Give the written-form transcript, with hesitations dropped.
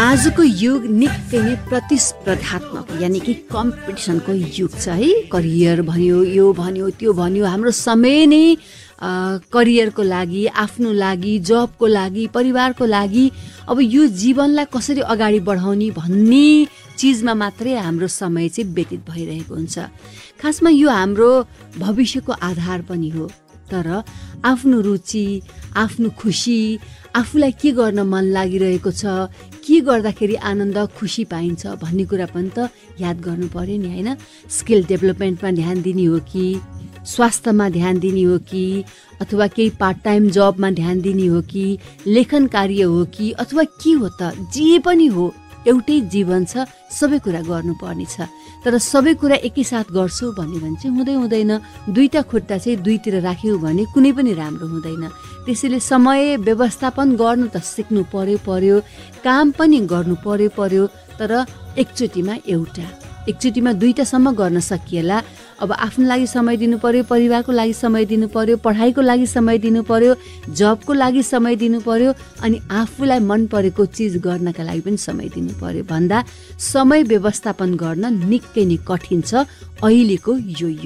आजको युग निकै नै प्रतिस्पर्धात्मक यानि कि कम्पिटिसनको युग छ है। करियर भन्यो, यो भन्यो, त्यो भन्यो, हाम्रो समय नै करियरको लागि, आफ्नो लागि, जबको लागि, परिवारको लागि, अब यो जीवनलाई कसरी अगाडि बढाउने भन्ने चिजमा मात्रै हाम्रो समय चाहिँ व्यतीत भइरहेको हुन्छ। खासमा यो हाम्रो भविष्यको आधार पनि हो। तर आफ्नो रुचि, आफ्नो खुसी, आफूलाई के गर्न मन लागिरहेको छ, के गर्दाखेरि आनन्द खुसी पाइन्छ भन्ने कुरा पनि त याद गर्नु पर्यो नि, होइन? स्किल डेभलपमेन्टमा ध्यान दिने हो कि, स्वास्थ्यमा ध्यान दिने हो कि, अथवा केही पार्ट टाइम जबमा ध्यान दिने हो कि, लेखन कार्य हो कि, अथवा के हो त, जे पनि हो, एउटै जीवन छ, सबै कुरा गर्नुपर्ने छ। तर सबै कुरा एकैसाथ गर्छु भन्यो भने चाहिँ हुँदैन। दुईटा खुट्टा चाहिँ दुईतिर राख्यौ भने कुनै पनि राम्रो हुँदैन। त्यसैले समय व्यवस्थापन गर्नु त सिक्नु पर्यो, काम पनि गर्नु पर्यो, तर एकचोटिमा दुईटासम्म गर्न सकिएला। अब आफ्नो लागि समय दिनु पर्यो, परिवारको लागि समय दिनु पर्यो, पढाइको लागि समय दिनु पर्यो, जबको लागि समय दिनु पर्यो, अनि आफूलाई मन परेको चिज गर्नका लागि पनि समय दिनु पर्यो भन्दा समय व्यवस्थापन गर्न निकै नै कठिन छ अहिलेको यो